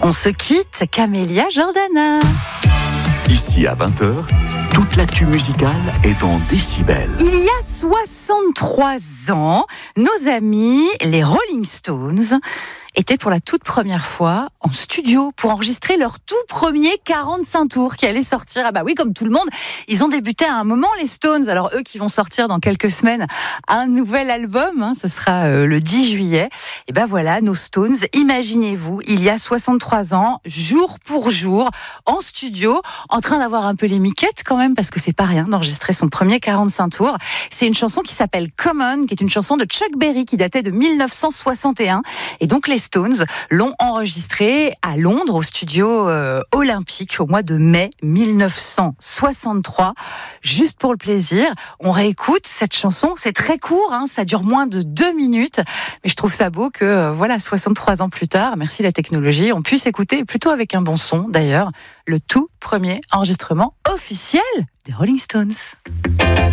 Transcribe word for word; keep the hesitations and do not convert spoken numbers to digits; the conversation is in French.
On se quitte, Camélia Jordana. Ici à vingt heures, toute l'actu musicale est en décibels. Il y a soixante-trois ans, nos amis, les Rolling Stones, étaient pour la toute première fois en studio pour enregistrer leur tout premier quarante-cinq tours qui allait sortir. Ah bah oui, comme tout le monde, ils ont débuté à un moment, les Stones. Alors eux qui vont sortir dans quelques semaines un nouvel album, hein, ce sera euh, le dix juillet. Et ben voilà, nos Stones, imaginez-vous, il y a soixante-trois ans, jour pour jour, en studio, en train d'avoir un peu les miquettes quand même, parce que c'est pas rien d'enregistrer son premier quarante-cinq tours. C'est une chanson qui s'appelle Common, qui est une chanson de Chuck Berry qui datait de mille neuf cent soixante et un. Et donc les Stones l'ont enregistré à Londres au studio euh, olympique au mois de mai mille neuf cent soixante-trois, juste pour le plaisir. On réécoute cette chanson, c'est très court, hein, ça dure moins de deux minutes, mais je trouve ça beau que euh, voilà, soixante-trois ans plus tard, merci la technologie, on puisse écouter plutôt avec un bon son d'ailleurs, le tout premier enregistrement officiel des Rolling Stones.